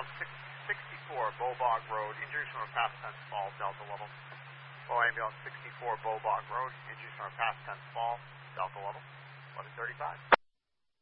ambulance 64 Bowbog Road, injuries from a past tense fall, Delta level. Low ambulance 64 Bowbog Road, injuries from a past tense fall, Delta level, 1135.